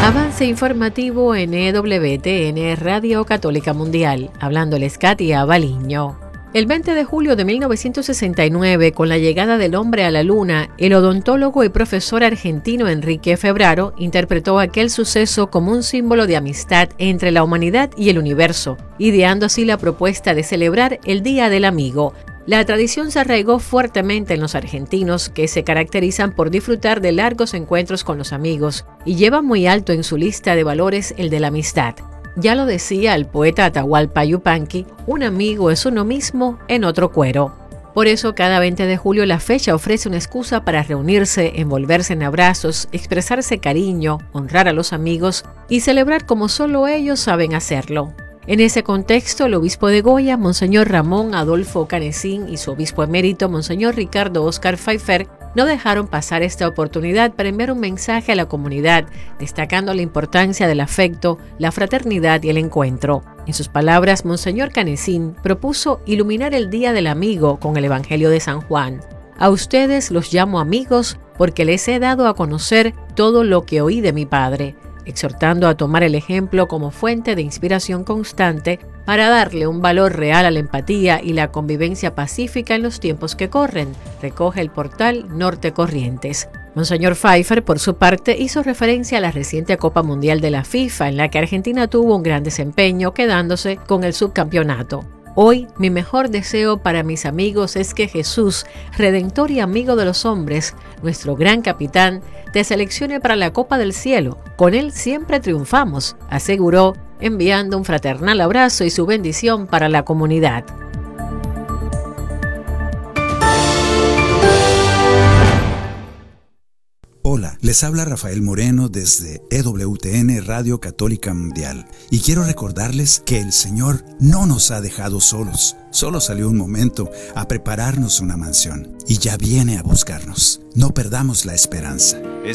Avance informativo en EWTN Radio Católica Mundial, hablándoles Katia Baliño. El 20 de julio de 1969, con la llegada del hombre a la Luna, el odontólogo y profesor argentino Enrique Febraro interpretó aquel suceso como un símbolo de amistad entre la humanidad y el universo, ideando así la propuesta de celebrar el Día del Amigo. La tradición se arraigó fuertemente en los argentinos, que se caracterizan por disfrutar de largos encuentros con los amigos y llevan muy alto en su lista de valores el de la amistad. Ya lo decía el poeta Atahualpa Yupanqui, un amigo es uno mismo en otro cuero. Por eso cada 20 de julio la fecha ofrece una excusa para reunirse, envolverse en abrazos, expresarse cariño, honrar a los amigos y celebrar como solo ellos saben hacerlo. En ese contexto, el obispo de Goya, Monseñor Ramón Adolfo Canecín, y su obispo emérito, Monseñor Ricardo Oscar Pfeiffer, no dejaron pasar esta oportunidad para enviar un mensaje a la comunidad, destacando la importancia del afecto, la fraternidad y el encuentro. En sus palabras, Monseñor Canecín propuso iluminar el Día del Amigo con el Evangelio de San Juan. A ustedes los llamo amigos porque les he dado a conocer todo lo que oí de mi Padre, exhortando a tomar el ejemplo como fuente de inspiración constante para darle un valor real a la empatía y la convivencia pacífica en los tiempos que corren, recoge el portal Norte Corrientes. Monseñor Pfeiffer, por su parte, hizo referencia a la reciente Copa Mundial de la FIFA, en la que Argentina tuvo un gran desempeño, quedándose con el subcampeonato. Hoy, mi mejor deseo para mis amigos es que Jesús, Redentor y amigo de los hombres, nuestro gran capitán, te seleccione para la Copa del Cielo. Con él siempre triunfamos, aseguró, enviando un fraternal abrazo y su bendición para la comunidad. Hola, les habla Rafael Moreno desde EWTN Radio Católica Mundial y quiero recordarles que el Señor no nos ha dejado solos. Solo salió un momento a prepararnos una mansión y ya viene a buscarnos. No perdamos la esperanza.